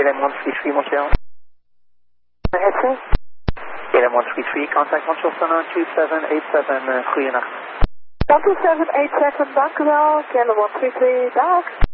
KLM 133 Montreal. Headset. KLM 133, contact Montreal Star 2787, goeienacht. 2787, dank u wel. KLM 133, dag.